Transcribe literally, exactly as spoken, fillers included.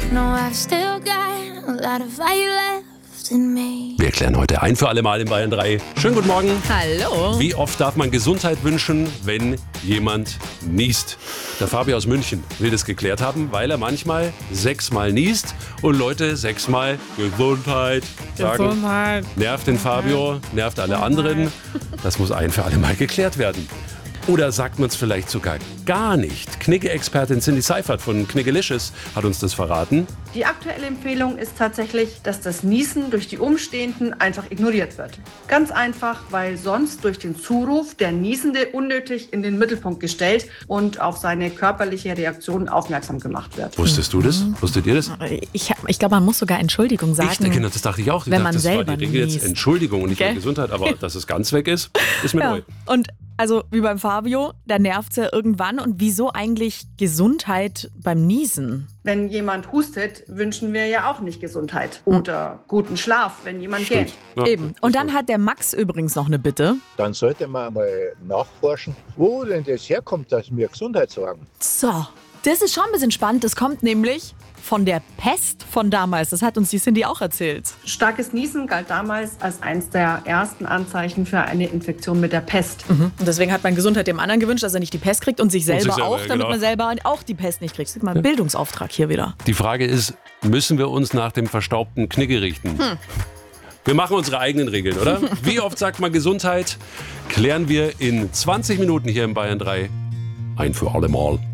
No, I've still got a lot of fire left in me. Wir klären heute ein für alle Mal in Bayern drei. Schönen guten Morgen. Hallo. Wie oft darf man Gesundheit wünschen, wenn jemand niest? Der Fabio aus München will das geklärt haben, weil er manchmal sechsmal niest und Leute sechsmal Gesundheit sagen. Gesundheit. Nervt den Fabio, nervt alle anderen. Das muss ein für alle Mal geklärt werden. Oder sagt man es vielleicht sogar gar nicht? Knigge-Expertin Cindy Seifert von Kniggelicious hat uns das verraten. Die aktuelle Empfehlung ist tatsächlich, dass das Niesen durch die Umstehenden einfach ignoriert wird. Ganz einfach, weil sonst durch den Zuruf der Niesende unnötig in den Mittelpunkt gestellt und auf seine körperliche Reaktion aufmerksam gemacht wird. Wusstest du das? Wusstet ihr das? Ich, ich glaube, man muss sogar Entschuldigung sagen. Ich denke, das dachte ich auch. Ich wenn dachte, man das selber war die Regel jetzt niest. Entschuldigung und nicht mehr Gell? Gesundheit, aber dass es ganz weg ist, ist mir Ja. neu. Und also wie beim Fabio, da nervt es ja irgendwann. Und wieso eigentlich Gesundheit beim Niesen? Wenn jemand hustet, wünschen wir ja auch nicht Gesundheit oder guten Schlaf, wenn jemand Stimmt. geht. Ja, Eben. Und dann hat der Max übrigens noch eine Bitte. Dann sollte man mal nachforschen, wo denn das herkommt, dass wir Gesundheit sorgen. So, das ist schon ein bisschen spannend. Das kommt nämlich von der Pest von damals. Das hat uns die Cindy auch erzählt. Starkes Niesen galt damals als eines der ersten Anzeichen für eine Infektion mit der Pest. Und deswegen hat man Gesundheit dem anderen gewünscht, dass er nicht die Pest kriegt und sich selber, sich selber, auch, ja, damit genau. man selber auch die Pest nicht kriegt. Das ist mal ein Bildungsauftrag hier wieder. Die Frage ist, müssen wir uns nach dem verstaubten Knigge richten? Wir machen unsere eigenen Regeln, oder? Wie oft sagt man Gesundheit? Klären wir in zwanzig Minuten hier in Bayern drei. Ein für alle Mal.